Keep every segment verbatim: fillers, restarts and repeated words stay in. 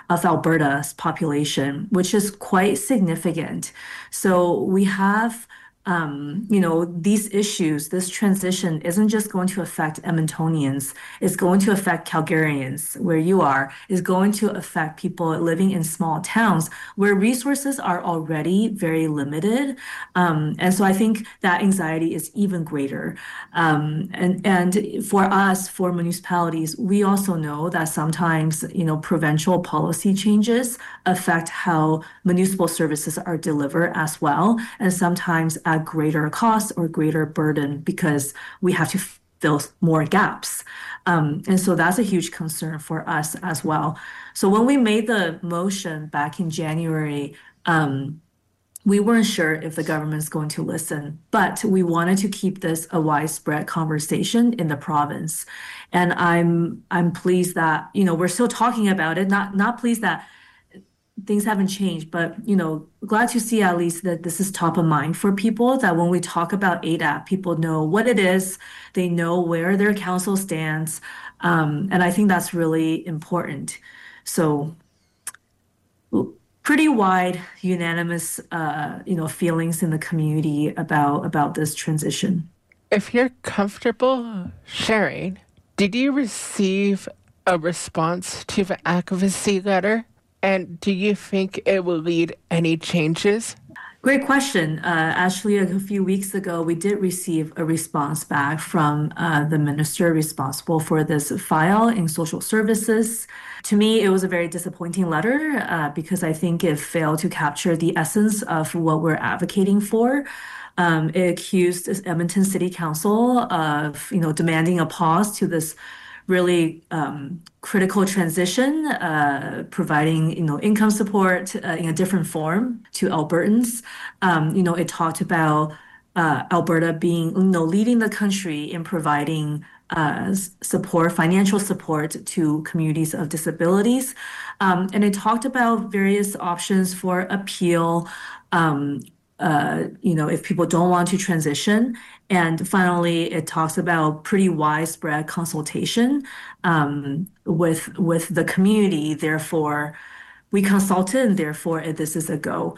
of Alberta's population, which is quite significant. So we have um, you know, these issues, this transition isn't just going to affect Edmontonians, it's going to affect Calgarians, where you are, is going to affect people living in small towns where resources are already very limited. Um, and so I think that anxiety is even greater. Um, and, and for us, for municipalities, we also know that sometimes, you know, provincial policy changes affect how municipal services are delivered as well. And sometimes at greater cost or greater burden because we have to fill more gaps. Um, and so that's a huge concern for us as well. So when we made the motion back in January, um, we weren't sure if the government's going to listen, but we wanted to keep this a widespread conversation in the province. And I'm I'm pleased that, you know, we're still talking about it, not not pleased that things haven't changed, but you know, glad to see at least that this is top of mind for people, that when we talk about A D A P, people know what it is, they know where their council stands. Um, and I think that's really important. So pretty wide, unanimous, uh, you know, feelings in the community about about this transition. If you're comfortable sharing, did you receive a response to the advocacy letter? And do you think it will lead any changes? Great question. Uh, actually, a few weeks ago, we did receive a response back from uh, the minister responsible for this file in social services. To me, it was a very disappointing letter uh, because I think it failed to capture the essence of what we're advocating for. Um, it accused Edmonton City Council of, you know, demanding a pause to this really um, critical transition, uh, providing you know income support uh, in a different form to Albertans. Um, you know, it talked about uh, Alberta being you know leading the country in providing uh, support, financial support to communities of disabilities, um, and it talked about various options for appeal. Um, uh, you know, if people don't want to transition. And finally, it talks about pretty widespread consultation um, with with the community. Therefore, we consulted, and therefore, this is a go.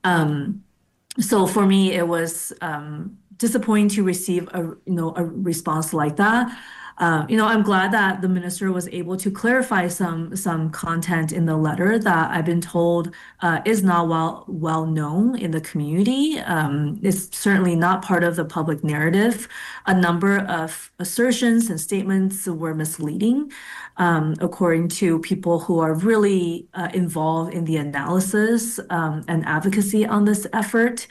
Um, so for me, it was um, disappointing to receive a you know a response like that. Uh, you know, I'm glad that the minister was able to clarify some some content in the letter that I've been told uh, is not well well known in the community. Um, it's certainly not part of the public narrative. A number of assertions and statements were misleading, um, according to people who are really uh, involved in the analysis um, and advocacy on this effort.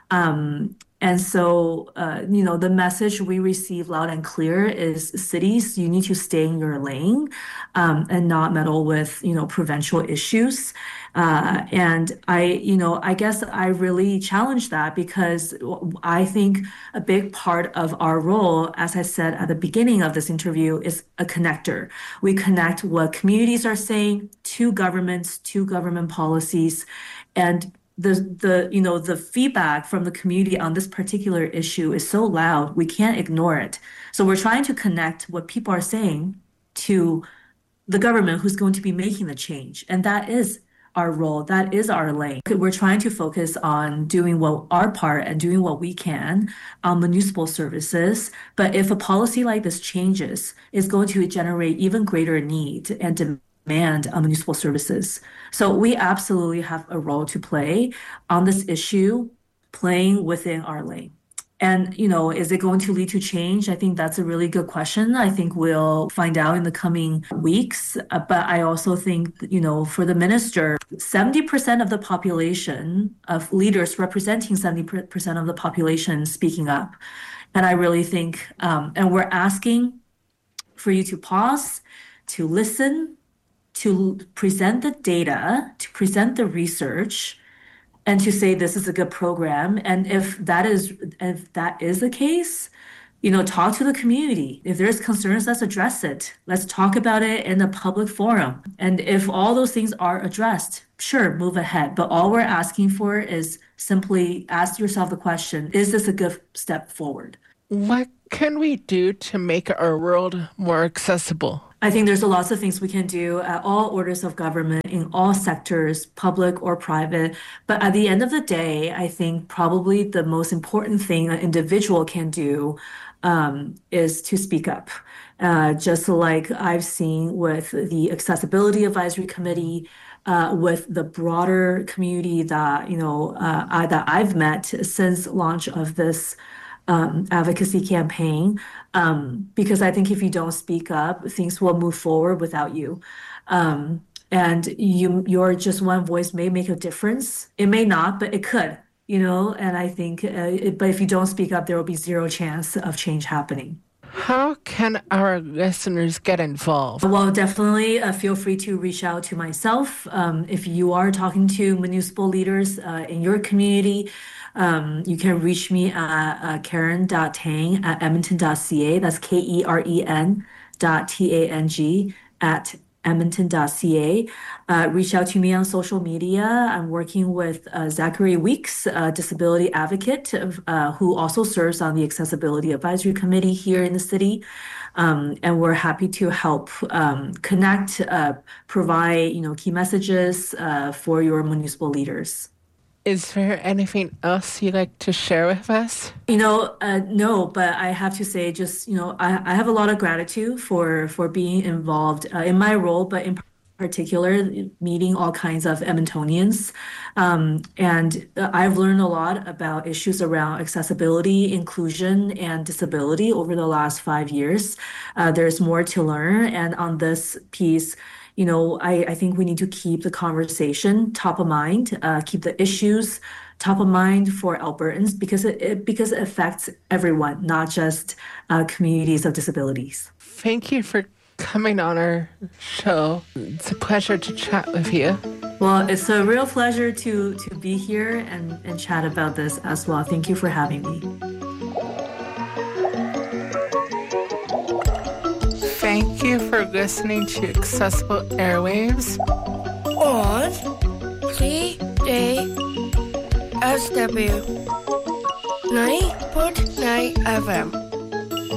Um, and so, uh, you know, the message we receive loud and clear is cities, you need to stay in your lane um, and not meddle with, you know, provincial issues. Uh, and I, you know, I guess I really challenge that because I think a big part of our role, as I said at the beginning of this interview, is a connector. We connect what communities are saying to governments, to government policies, and the the you know the feedback from the community on this particular issue is so loud we can't ignore it. So we're trying to connect what people are saying to the government who's going to be making the change, and that is our role. That is our lane. We're trying to focus on doing what our part and doing what we can on municipal services. But if a policy like this changes, it's going to generate even greater need and demand demand on municipal services. So we absolutely have a role to play on this issue, playing within our lane. And, you know, is it going to lead to change? I think that's a really good question. I think we'll find out in the coming weeks. Uh, but I also think, you know, for the minister, seventy percent of the population of leaders representing seventy percent of the population speaking up. And I really think, um, and we're asking for you to pause, to listen, to present the data, to present the research, and to say this is a good program. And if that is if that is the case, you know, talk to the community. If there's concerns, let's address it. Let's talk about it in a public forum. And if all those things are addressed, sure, move ahead. But all we're asking for is simply ask yourself the question, is this a good step forward? What can we do to make our world more accessible? I think there's a lots of things we can do at all orders of government in all sectors, public or private. But at the end of the day, I think probably the most important thing an individual can do um, is to speak up. Uh, just like I've seen with the Accessibility Advisory Committee, uh, with the broader community that, you know, uh, I, that I've met since launch of this um, advocacy campaign. Um, because I think if you don't speak up, things will move forward without you. Um, and you, your just one voice may make a difference. It may not, but it could, you know. And I think, uh, it, but if you don't speak up, there will be zero chance of change happening. How can our listeners get involved? Well, definitely uh, feel free to reach out to myself. Um, if you are talking to municipal leaders uh, in your community, um, you can reach me at uh, karen dot tang at edmonton dot c a. That's K E R E N dot T A N G at edmonton dot c a. Uh, reach out to me on social media. I'm working with uh, Zachary Weeks, a disability advocate uh, who also serves on the Accessibility Advisory Committee here in the city. Um, and we're happy to help um, connect, uh, provide, you know, key messages uh, for your municipal leaders. Is there anything else you'd like to share with us? You know, uh, no, but I have to say, just, you know, I, I have a lot of gratitude for for being involved uh, in my role, but in particular, meeting all kinds of Edmontonians. Um, and I've learned a lot about issues around accessibility, inclusion, and disability over the last five years. Uh, there's more to learn. And on this piece, you know, I, I think we need to keep the conversation top of mind, uh, keep the issues top of mind for Albertans because it, it because it affects everyone, not just uh, communities of disabilities. Thank you for coming on our show. It's a pleasure to chat with you. Well, it's a real pleasure to to be here and, and chat about this as well. Thank you for having me. Thank you for listening to Accessible Airwaves on C J S W ninety point nine F M.